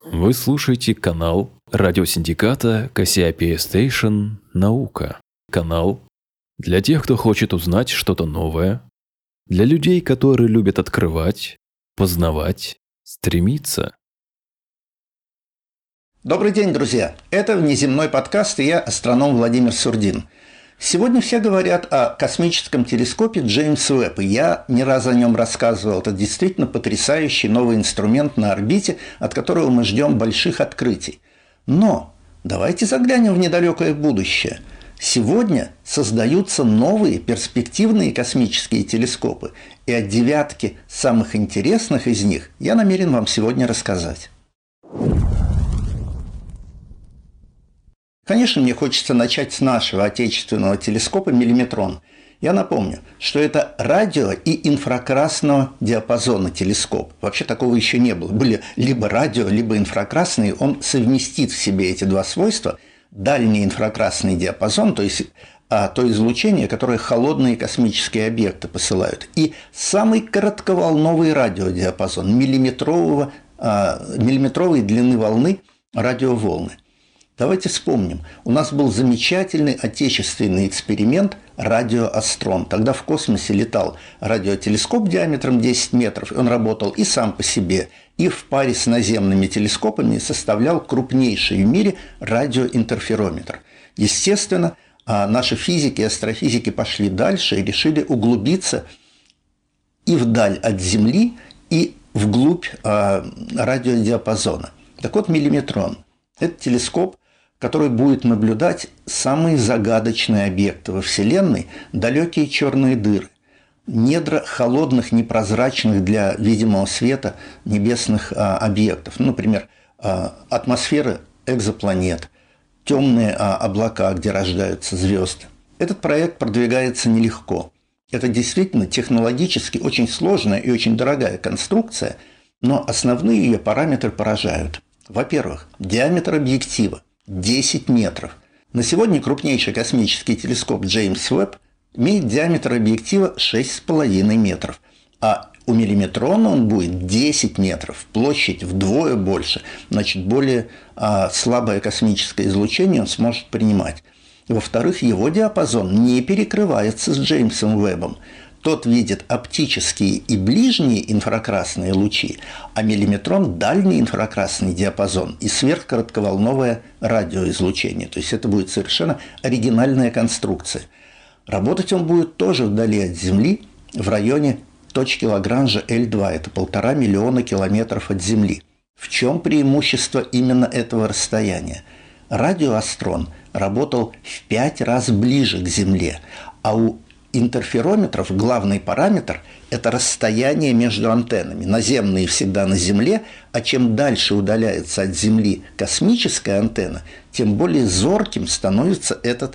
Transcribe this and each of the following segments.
Вы слушаете канал радиосиндиката Cassiopeia Station «Наука». Канал для тех, кто хочет узнать что-то новое, для людей, которые любят открывать, познавать, стремиться. Добрый день, друзья! Это внеземной подкаст, и я астроном Владимир Сурдин. Сегодня все говорят о космическом телескопе Джеймс Уэбб, и я не раз о нем рассказывал. Это действительно потрясающий новый инструмент на орбите, от которого мы ждем больших открытий. Но давайте заглянем в недалекое будущее. Сегодня создаются новые перспективные космические телескопы, и о девятке самых интересных из них я намерен вам сегодня рассказать. Конечно, мне хочется начать с нашего отечественного телескопа «Миллиметрон». Я напомню, что это радио- и инфракрасного диапазона телескоп. Вообще такого еще не было. Были либо радио, либо инфракрасный. Он совместит в себе эти два свойства. Дальний инфракрасный диапазон, то есть то излучение, которое холодные космические объекты посылают. И самый коротковолновый радиодиапазон, миллиметровой длины волны радиоволны. Давайте вспомним. У нас был замечательный отечественный эксперимент «Радиоастрон». Тогда в космосе летал радиотелескоп диаметром 10 метров. Он работал и сам по себе, и в паре с наземными телескопами составлял крупнейший в мире радиоинтерферометр. Естественно, наши физики и астрофизики пошли дальше и решили углубиться и вдаль от Земли, и вглубь радиодиапазона. Так вот, «Миллиметрон» – это телескоп, который будет наблюдать самые загадочные объекты во Вселенной, далекие черные дыры, недра холодных, непрозрачных для видимого света небесных объектов. Например, атмосферы экзопланет, темные облака, где рождаются звезды. Этот проект продвигается нелегко. Это действительно технологически очень сложная и очень дорогая конструкция, но основные ее параметры поражают. Во-первых, диаметр объектива 10 метров. На сегодня крупнейший космический телескоп Джеймс Уэбб имеет диаметр объектива 6,5 метров, а у «Миллиметрона» он будет 10 метров, площадь вдвое больше, значит, более слабое космическое излучение он сможет принимать. Во-вторых, его диапазон не перекрывается с Джеймсом Уэббом. Тот видит оптические и ближние инфракрасные лучи, а «Миллиметрон» – дальний инфракрасный диапазон и сверхкоротковолновое радиоизлучение. То есть это будет совершенно оригинальная конструкция. Работать он будет тоже вдали от Земли, в районе точки Лагранжа L2. Это 1,5 миллиона километров от Земли. В чем преимущество именно этого расстояния? Радиоастрон работал в 5 раз ближе к Земле, а у интерферометров главный параметр – это расстояние между антеннами. Наземные всегда на Земле, а чем дальше удаляется от Земли космическая антенна, тем более зорким становится эта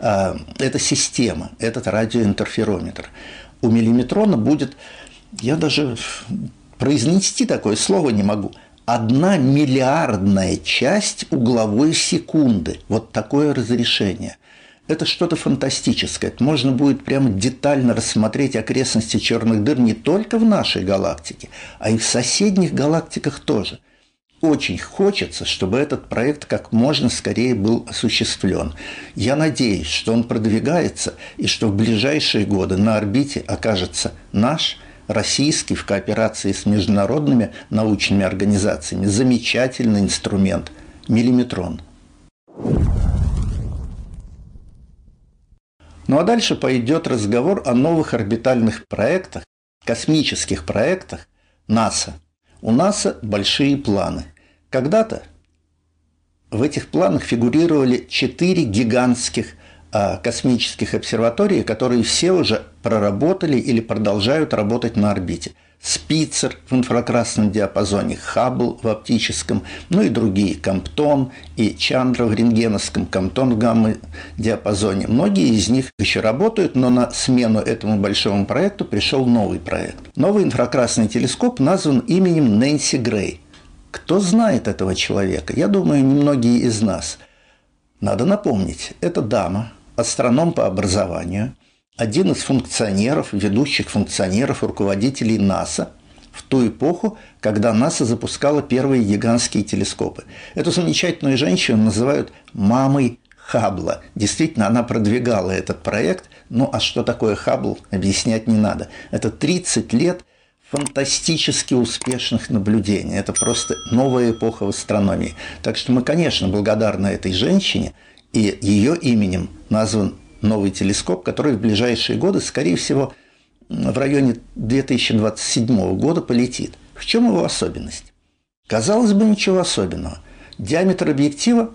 система, этот радиоинтерферометр. У «Миллиметрона» будет, я даже произнести такое слово не могу, 1 миллиардная часть угловой секунды. Вот такое разрешение. Это что-то фантастическое. Это можно будет прямо детально рассмотреть окрестности черных дыр не только в нашей галактике, а и в соседних галактиках тоже. Очень хочется, чтобы этот проект как можно скорее был осуществлен. Я надеюсь, что он продвигается и что в ближайшие годы на орбите окажется наш, российский, в кооперации с международными научными организациями, замечательный инструмент «Миллиметрон». Ну а дальше пойдет разговор о новых орбитальных проектах, космических проектах НАСА. У НАСА большие планы. Когда-то в этих планах фигурировали 4 гигантских космических обсерватории, которые все уже проработали или продолжают работать на орбите. Спицер в инфракрасном диапазоне, Хаббл в оптическом, ну и другие, Комптон и Чандра в рентгеновском, Комптон в гамма-диапазоне. Многие из них еще работают, но на смену этому большому проекту пришел новый проект. Новый инфракрасный телескоп назван именем Нэнси Грей. Кто знает этого человека? Я думаю, немногие из нас. Надо напомнить, это дама, астроном по образованию, один из функционеров, ведущих функционеров, руководителей НАСА, в ту эпоху, когда НАСА запускала первые гигантские телескопы. Эту замечательную женщину называют «мамой Хаббла». Действительно, она продвигала этот проект. Ну, а что такое Хаббл, объяснять не надо. Это 30 лет фантастически успешных наблюдений. Это просто новая эпоха в астрономии. Так что мы, конечно, благодарны этой женщине, и ее именем назван новый телескоп, который в ближайшие годы, скорее всего, в районе 2027 года полетит. В чем его особенность? Казалось бы, ничего особенного. Диаметр объектива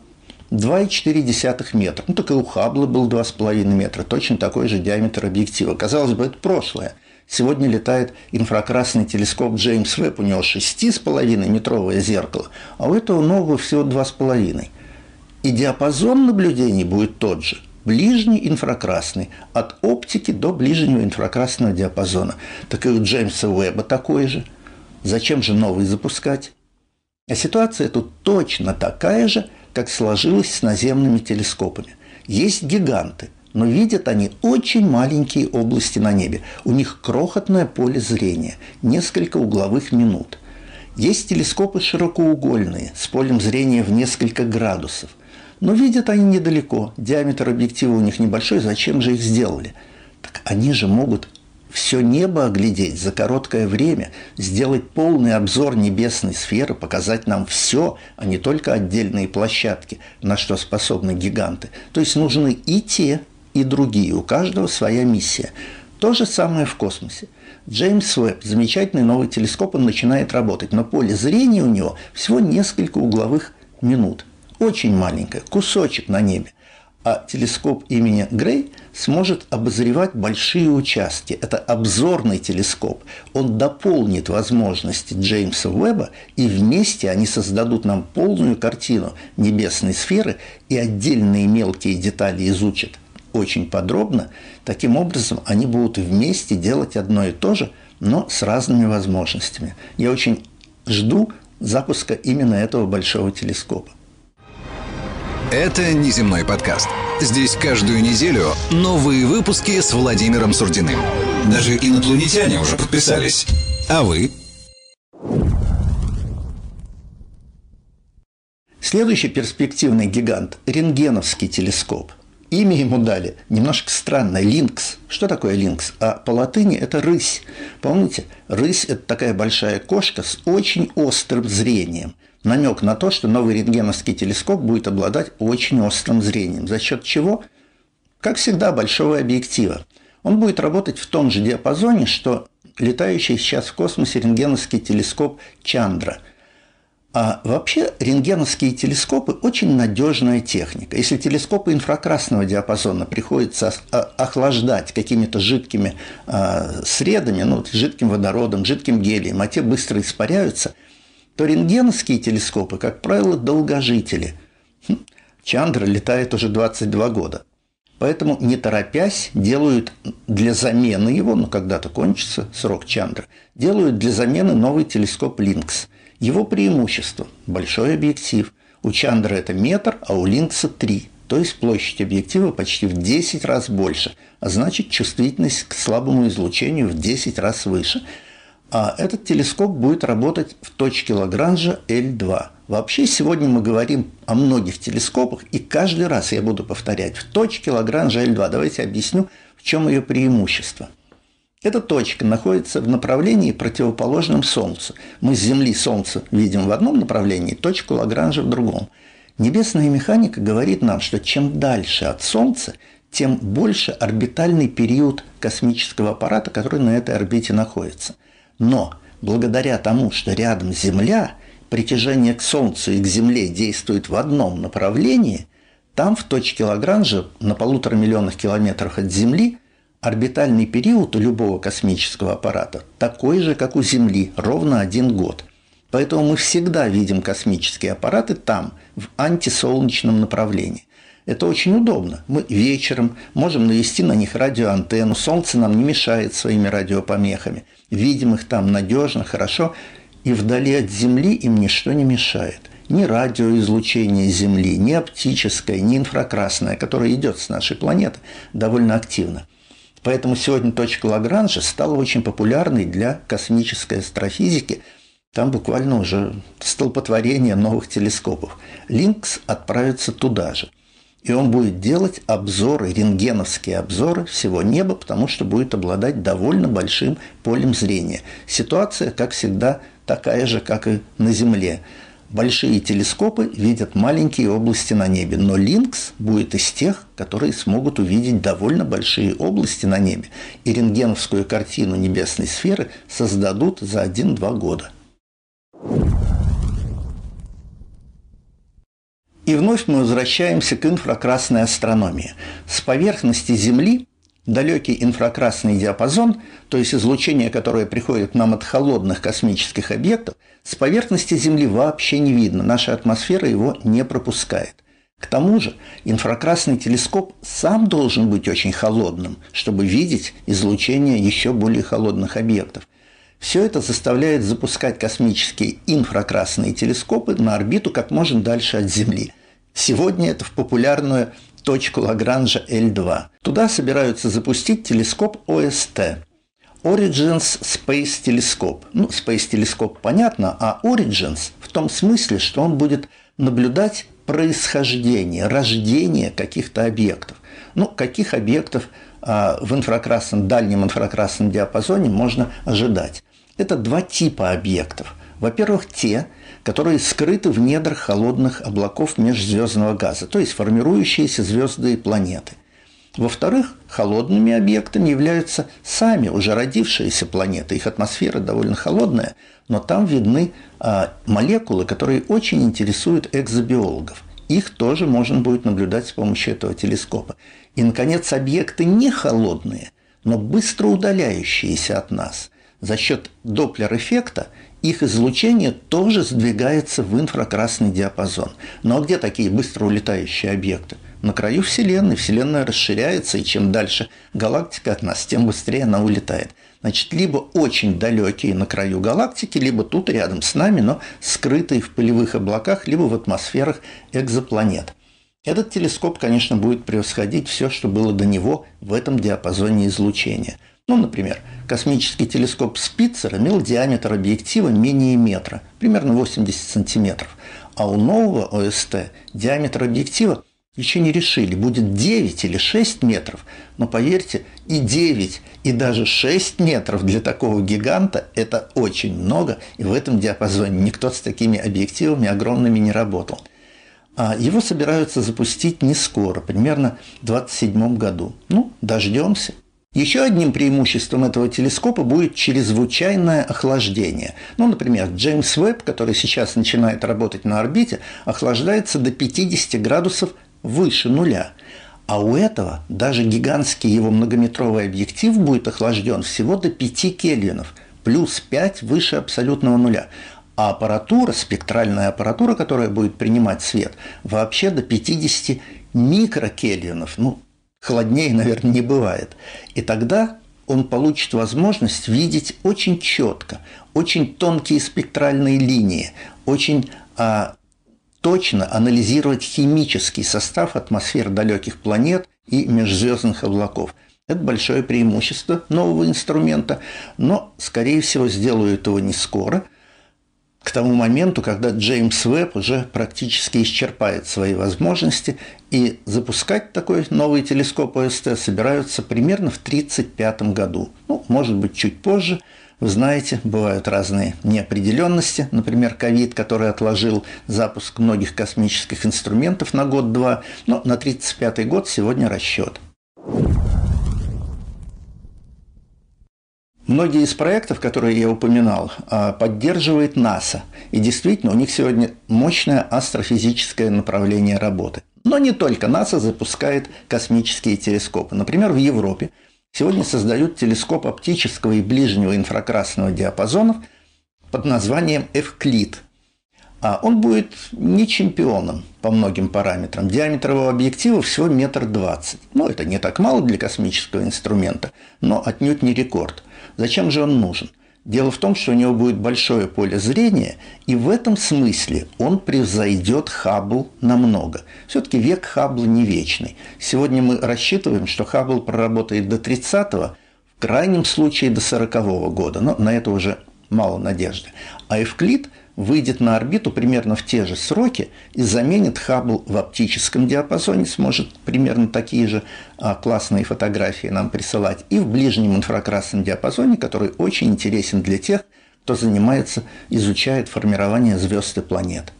2,4 метра. Ну, так и у Хаббла был 2,5 метра. Точно такой же диаметр объектива. Казалось бы, это прошлое. Сегодня летает инфракрасный телескоп Джеймс Веб. У него 6,5-метровое зеркало, а у этого нового всего 2,5. И диапазон наблюдений будет тот же. Ближний инфракрасный. От оптики до ближнего инфракрасного диапазона. Так и у Джеймса Уэбба такой же. Зачем же новый запускать? А ситуация тут точно такая же, как сложилось с наземными телескопами. Есть гиганты, но видят они очень маленькие области на небе. У них крохотное поле зрения, несколько угловых минут. Есть телескопы широкоугольные, с полем зрения в несколько градусов. Но видят они недалеко, диаметр объектива у них небольшой, зачем же их сделали? Так они же могут все небо оглядеть за короткое время, сделать полный обзор небесной сферы, показать нам все, а не только отдельные площадки, на что способны гиганты. То есть нужны и те, и другие, у каждого своя миссия. То же самое в космосе. Джеймс Уэбб, замечательный новый телескоп, он начинает работать, но поле зрения у него всего несколько угловых минут. Очень маленькое, кусочек на небе. А телескоп имени Грей сможет обозревать большие участки. Это обзорный телескоп. Он дополнит возможности Джеймса Уэбба, и вместе они создадут нам полную картину небесной сферы и отдельные мелкие детали изучат очень подробно. Таким образом, они будут вместе делать одно и то же, но с разными возможностями. Я очень жду запуска именно этого большого телескопа. Это «Неземной подкаст». Здесь каждую неделю новые выпуски с Владимиром Сурдиным. Даже инопланетяне уже подписались. А вы? Следующий перспективный гигант – рентгеновский телескоп. Имя ему дали немножко странное – линкс. Что такое линкс? А по латыни это рысь. Помните, рысь – это такая большая кошка с очень острым зрением. Намек на то, что новый рентгеновский телескоп будет обладать очень острым зрением. За счет чего? Как всегда, большого объектива. Он будет работать в том же диапазоне, что летающий сейчас в космосе рентгеновский телескоп Чандра. А вообще рентгеновские телескопы – очень надежная техника. Если телескопы инфракрасного диапазона приходится охлаждать какими-то жидкими средами, ну, жидким водородом, жидким гелием, а те быстро испаряются, то рентгеновские телескопы, как правило, долгожители. Чандра летает уже 22 года. Поэтому, не торопясь, делают для замены его, ну, когда-то кончится срок Чандры, делают для замены новый телескоп Линкс. Его преимущество – большой объектив. У Чандры это метр, а у Линкса 3. То есть площадь объектива почти в 10 раз больше, а значит чувствительность к слабому излучению в 10 раз выше. А этот телескоп будет работать в точке Лагранжа L2. Вообще, сегодня мы говорим о многих телескопах, и каждый раз я буду повторять в точке Лагранжа L2. Давайте объясню, в чем ее преимущество. Эта точка находится в направлении, противоположном Солнцу. Мы с Земли Солнце видим в одном направлении, точку Лагранжа в другом. Небесная механика говорит нам, что чем дальше от Солнца, тем больше орбитальный период космического аппарата, который на этой орбите находится. Но благодаря тому, что рядом Земля, притяжение к Солнцу и к Земле действует в одном направлении, там, в точке Лагранжа, на 1,5 миллиона километрах от Земли, орбитальный период у любого космического аппарата такой же, как у Земли, ровно 1 год. Поэтому мы всегда видим космические аппараты там, в антисолнечном направлении. Это очень удобно. Мы вечером можем навести на них радиоантенну, Солнце нам не мешает своими радиопомехами. Видим их там надежно, хорошо, и вдали от Земли им ничто не мешает. Ни радиоизлучение Земли, ни оптическое, ни инфракрасное, которое идет с нашей планеты довольно активно. Поэтому сегодня точка Лагранжа стала очень популярной для космической астрофизики. Там буквально уже столпотворение новых телескопов. Линкс отправится туда же. И он будет делать обзоры, рентгеновские обзоры всего неба, потому что будет обладать довольно большим полем зрения. Ситуация, как всегда, такая же, как и на Земле. Большие телескопы видят маленькие области на небе, но Линкс будет из тех, которые смогут увидеть довольно большие области на небе, и рентгеновскую картину небесной сферы создадут за 1-2 года. И вновь мы возвращаемся к инфракрасной астрономии. С поверхности Земли далекий инфракрасный диапазон, то есть излучение, которое приходит к нам от холодных космических объектов, с поверхности Земли вообще не видно, наша атмосфера его не пропускает. К тому же инфракрасный телескоп сам должен быть очень холодным, чтобы видеть излучение еще более холодных объектов. Все это заставляет запускать космические инфракрасные телескопы на орбиту как можно дальше от Земли. Сегодня это в популярную точку Лагранжа L2. Туда собираются запустить телескоп ОСТ. Origins Space Telescope. Space Telescope понятно, а Origins в том смысле, что он будет наблюдать происхождение, рождение каких-то объектов. Каких объектов в дальнем инфракрасном диапазоне можно ожидать? Это два типа объектов. Во-первых, те, которые скрыты в недрах холодных облаков межзвездного газа, то есть формирующиеся звезды и планеты. Во-вторых, холодными объектами являются сами уже родившиеся планеты. Их атмосфера довольно холодная, но там видны молекулы, которые очень интересуют экзобиологов. Их тоже можно будет наблюдать с помощью этого телескопа. И, наконец, объекты не холодные, но быстро удаляющиеся от нас. За счет доплер-эффекта их излучение тоже сдвигается в инфракрасный диапазон. Но где такие быстро улетающие объекты? На краю Вселенной. Вселенная расширяется, и чем дальше галактика от нас, тем быстрее она улетает. Значит, либо очень далекие на краю галактики, либо тут рядом с нами, но скрытые в пылевых облаках, либо в атмосферах экзопланет. Этот телескоп, конечно, будет превосходить все, что было до него в этом диапазоне излучения. Например, космический телескоп Спитцер имел диаметр объектива менее метра, примерно 80 сантиметров. А у нового ОСТ диаметр объектива еще не решили, будет 9 или 6 метров. Но поверьте, и 9, и даже 6 метров для такого гиганта – это очень много, и в этом диапазоне никто с такими объективами огромными не работал. Его собираются запустить не скоро, примерно в 2027 году. Дождемся. Еще одним преимуществом этого телескопа будет чрезвычайное охлаждение. Например, Джеймс Уэбб, который сейчас начинает работать на орбите, охлаждается до 50 градусов выше нуля. А у этого даже гигантский его многометровый объектив будет охлажден всего до 5 кельвинов, плюс 5 выше абсолютного нуля. А аппаратура, спектральная аппаратура, которая будет принимать свет, вообще до 50 микрокельвинов. Холоднее, наверное, не бывает. И тогда он получит возможность видеть очень четко, очень тонкие спектральные линии, очень точно анализировать химический состав атмосфер далеких планет и межзвездных облаков. Это большое преимущество нового инструмента, но, скорее всего, сделают его не скоро, к тому моменту, когда Джеймс Уэбб уже практически исчерпает свои возможности, и запускать такой новый телескоп ОСТ собираются примерно в 1935 году. Может быть, чуть позже. Вы знаете, бывают разные неопределенности. Например, ковид, который отложил запуск многих космических инструментов на год-два. Но на 1935 год сегодня расчет. Многие из проектов, которые я упоминал, поддерживает НАСА. И действительно, у них сегодня мощное астрофизическое направление работы. Но не только НАСА запускает космические телескопы. Например, в Европе сегодня создают телескоп оптического и ближнего инфракрасного диапазонов под названием Эвклид. Он будет не чемпионом по многим параметрам. Диаметр его объектива всего 1,20 м. Это не так мало для космического инструмента, но отнюдь не рекорд. Зачем же он нужен? Дело в том, что у него будет большое поле зрения, и в этом смысле он превзойдет Хаббл намного. Все-таки век Хаббла не вечный. Сегодня мы рассчитываем, что Хаббл проработает до 30-го, в крайнем случае до 40-го года, но на это уже мало надежды. А Эвклид выйдет на орбиту примерно в те же сроки и заменит Хаббл в оптическом диапазоне, сможет примерно такие же классные фотографии нам присылать, и в ближнем инфракрасном диапазоне, который очень интересен для тех, кто изучает формирование звезд и планет.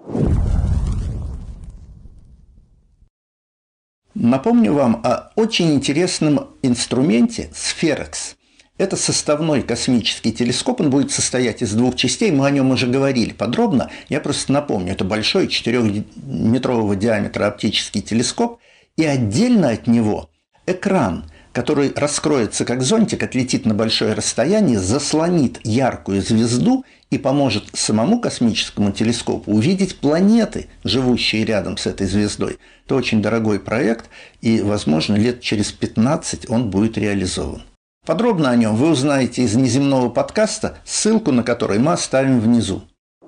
Напомню вам о очень интересном инструменте Spherex. Это составной космический телескоп, он будет состоять из двух частей, мы о нем уже говорили подробно, я просто напомню, это большой 4-метрового диаметра оптический телескоп, и отдельно от него экран, который раскроется как зонтик, отлетит на большое расстояние, заслонит яркую звезду и поможет самому космическому телескопу увидеть планеты, живущие рядом с этой звездой. Это очень дорогой проект, и, возможно, лет через 15 он будет реализован. Подробно о нем вы узнаете из неземного подкаста, ссылку на который мы оставим внизу.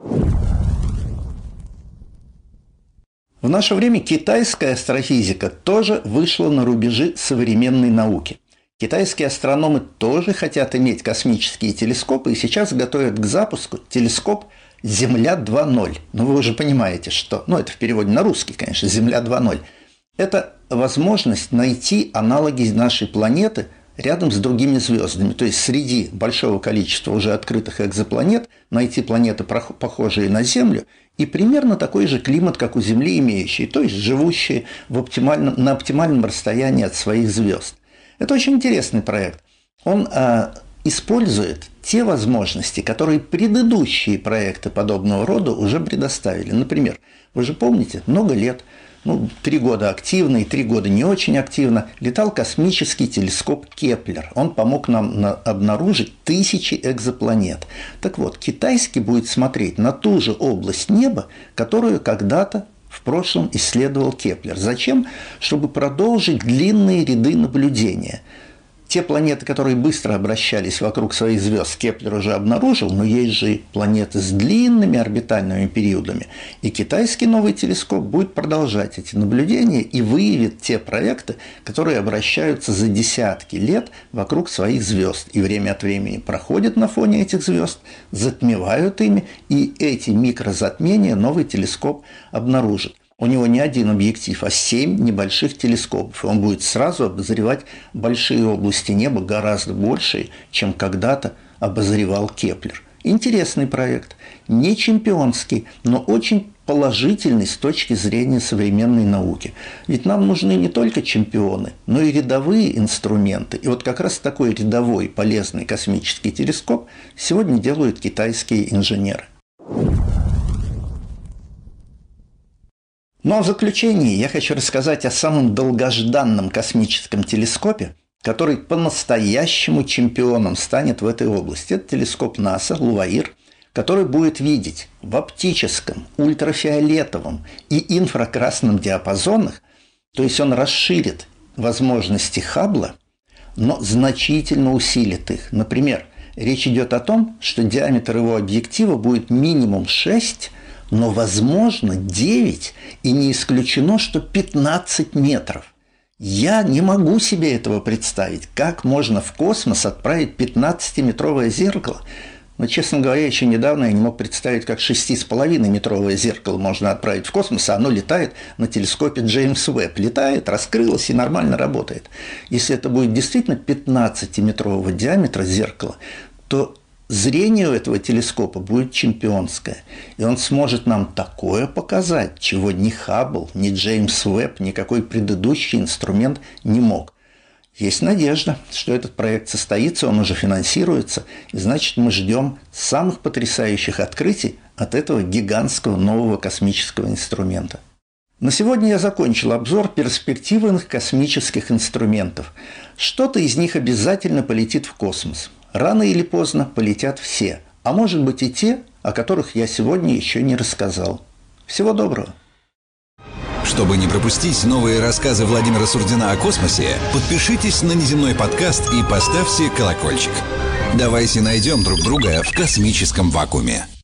В наше время китайская астрофизика тоже вышла на рубежи современной науки. Китайские астрономы тоже хотят иметь космические телескопы и сейчас готовят к запуску телескоп «Земля 2.0». Ну, вы уже понимаете, что... это в переводе на русский, конечно, «Земля 2.0». Это возможность найти аналоги нашей планеты рядом с другими звездами, то есть среди большого количества уже открытых экзопланет найти планеты, похожие на Землю, и примерно такой же климат, как у Земли, имеющие, то есть живущие на оптимальном расстоянии от своих звезд. Это очень интересный проект. Он использует те возможности, которые предыдущие проекты подобного рода уже предоставили. Например, вы же помните, много лет, 3 года активно и 3 года не очень активно, летал космический телескоп Кеплер. Он помог нам обнаружить тысячи экзопланет. Так вот, китайский будет смотреть на ту же область неба, которую когда-то в прошлом исследовал Кеплер. Зачем? Чтобы продолжить длинные ряды наблюдения. Те планеты, которые быстро обращались вокруг своих звезд, Кеплер уже обнаружил, но есть же и планеты с длинными орбитальными периодами. И китайский новый телескоп будет продолжать эти наблюдения и выявит те проекты, которые обращаются за десятки лет вокруг своих звезд. И время от времени проходят на фоне этих звезд, затмевают ими, и эти микрозатмения новый телескоп обнаружит. У него не один объектив, а 7 небольших телескопов. И он будет сразу обозревать большие области неба, гораздо большие, чем когда-то обозревал Кеплер. Интересный проект, не чемпионский, но очень положительный с точки зрения современной науки. Ведь нам нужны не только чемпионы, но и рядовые инструменты. И вот как раз такой рядовой полезный космический телескоп сегодня делают китайские инженеры. Ну а в заключении я хочу рассказать о самом долгожданном космическом телескопе, который по-настоящему чемпионом станет в этой области. Это телескоп НАСА «Луваир», который будет видеть в оптическом, ультрафиолетовом и инфракрасном диапазонах, то есть он расширит возможности Хаббла, но значительно усилит их. Например, речь идет о том, что диаметр его объектива будет минимум 6, но, возможно, 9, и не исключено, что 15 метров. Я не могу себе этого представить. Как можно в космос отправить 15-метровое зеркало? Но, честно говоря, еще недавно я не мог представить, как 6,5-метровое зеркало можно отправить в космос, а оно летает на телескопе Джеймс Уэбб. Летает, раскрылось и нормально работает. Если это будет действительно 15-метрового диаметра зеркало, то зрение у этого телескопа будет чемпионское. И он сможет нам такое показать, чего ни Хаббл, ни Джеймс Уэбб, никакой предыдущий инструмент не мог. Есть надежда, что этот проект состоится, он уже финансируется, и значит мы ждем самых потрясающих открытий от этого гигантского нового космического инструмента. На сегодня я закончил обзор перспективных космических инструментов. Что-то из них обязательно полетит в космос. Рано или поздно полетят все, а может быть и те, о которых я сегодня еще не рассказал. Всего доброго! Чтобы не пропустить новые рассказы Владимира Сурдина о космосе, подпишитесь на неземной подкаст и поставьте колокольчик. Давайте найдем друг друга в космическом вакууме.